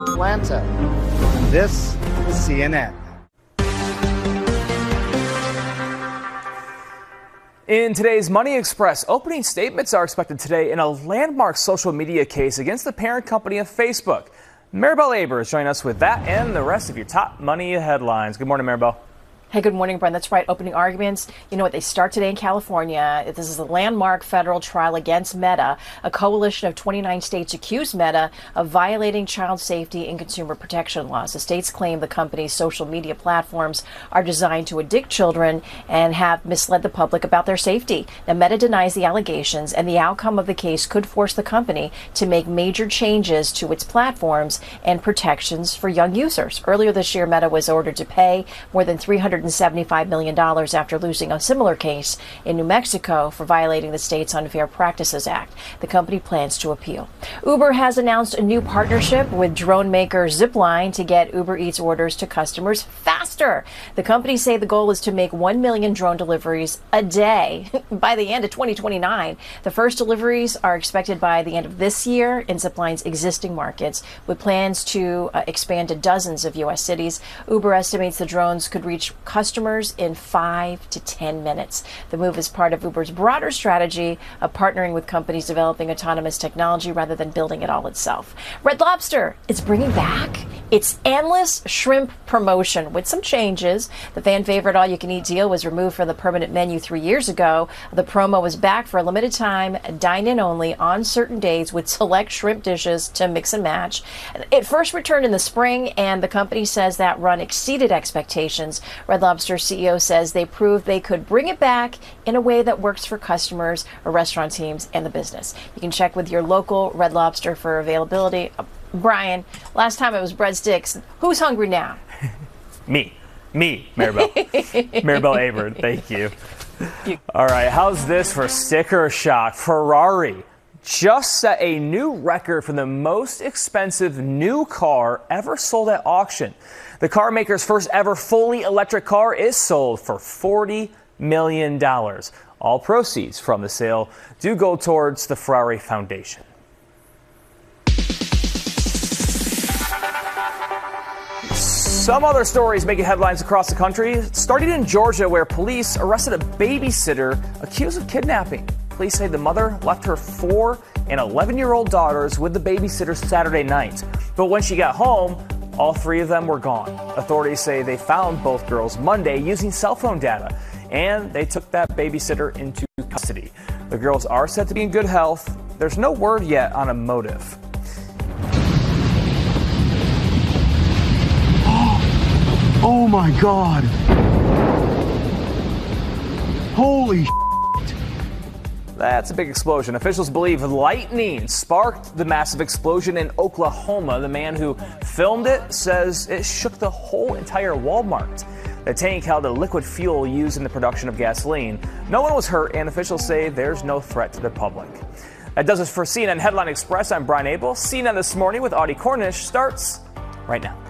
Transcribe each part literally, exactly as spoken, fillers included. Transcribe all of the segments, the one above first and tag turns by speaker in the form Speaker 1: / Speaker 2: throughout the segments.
Speaker 1: Atlanta. This is C N N.
Speaker 2: In today's Money Express, opening statements are expected today in a landmark social media case against the parent company of Facebook. Maribel Aber is joining us with that and the rest of your top money headlines. Good morning, Maribel.
Speaker 3: Hey, good morning, Brent. That's right. Opening arguments. You know what? They start today in California. This is a landmark federal trial against Meta. A coalition of twenty-nine states accused Meta of violating child safety and consumer protection laws. The states claim the company's social media platforms are designed to addict children and have misled the public about their safety. Now, Meta denies the allegations, and the outcome of the case could force the company to make major changes to its platforms and protections for young users. Earlier this year, Meta was ordered to pay more than three hundred seventy-five million dollars after losing a similar case in New Mexico for violating the state's Unfair Practices Act. The company plans to appeal. Uber has announced a new partnership with drone maker Zipline to get Uber Eats orders to customers faster. The company say the goal is to make one million drone deliveries a day by the end of twenty twenty-nine. The first deliveries are expected by the end of this year in Zipline's existing markets, with plans to uh, expand to dozens of U S cities. Uber estimates the drones could reach customers in five to ten minutes. The move is part of Uber's broader strategy of partnering with companies developing autonomous technology rather than building it all itself. Red Lobster is bringing back its endless shrimp promotion with some changes. The fan favorite all-you-can-eat deal was removed from the permanent menu three years ago. The promo was back for a limited time, dine-in only on certain days with select shrimp dishes to mix and match. It first returned in the spring, and the company says that run exceeded expectations. Red Lobster C E O says they proved they could bring it back in a way that works for customers or restaurant teams and the business. You can check with your local Red Lobster for availability. Uh, Brian, last time it was breadsticks. Who's hungry now?
Speaker 2: Me. Me, Maribel. Maribel Aber, thank you. All right, how's this for sticker shock? Ferrari just set a new record for the most expensive new car ever sold at auction. The car maker's first ever fully electric car is sold for forty million dollars. All proceeds from the sale do go towards the Ferrari Foundation. Some other stories making headlines across the country, starting in Georgia, where police arrested a babysitter accused of kidnapping. Police say the mother left her four and eleven-year-old daughters with the babysitter Saturday night. But when she got home, all three of them were gone. Authorities say they found both girls Monday using cell phone data, and they took that babysitter into custody. The girls are said to be in good health. There's no word yet on a motive.
Speaker 4: Oh my God. Holy shit.
Speaker 2: That's a big explosion. Officials believe lightning sparked the massive explosion in Oklahoma. The man who filmed it says it shook the whole entire Walmart. The tank held a liquid fuel used in the production of gasoline. No one was hurt, and officials say there's no threat to the public. That does it for C N N Headline Express. I'm Brian Abel. C N N This Morning with Audie Cornish starts right now.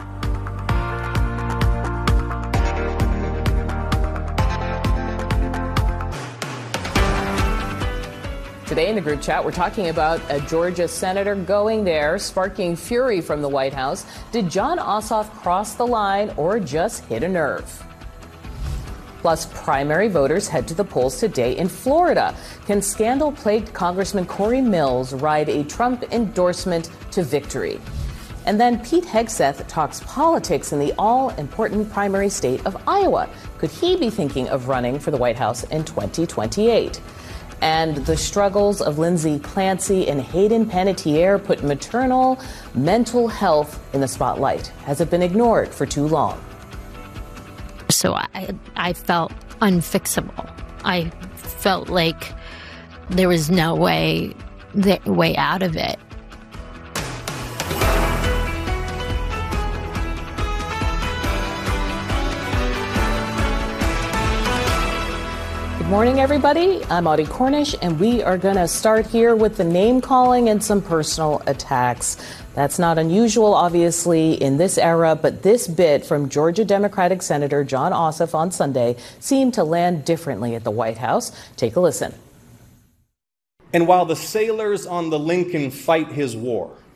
Speaker 5: Today in the group chat, we're talking about a Georgia senator going there, sparking fury from the White House. Did Jon Ossoff cross the line or just hit a nerve? Plus, primary voters head to the polls today in Florida. Can scandal-plagued Congressman Corey Mills ride a Trump endorsement to victory? And then Pete Hegseth talks politics in the all-important primary state of Iowa. Could he be thinking of running for the White House in twenty twenty-eight? And the struggles of Lindsay Clancy and Hayden Panettiere put maternal mental health in the spotlight. Has it been ignored for too long?
Speaker 6: So I, I felt unfixable. I felt like there was no way, the way out of it.
Speaker 5: Good morning, everybody. I'm Audie Cornish, and we are going to start here with the name calling and some personal attacks. That's not unusual, obviously, in this era, but this bit from Georgia Democratic Senator Jon Ossoff on Sunday seemed to land differently at the White House. Take a listen.
Speaker 7: And while the sailors on the Lincoln fight his war,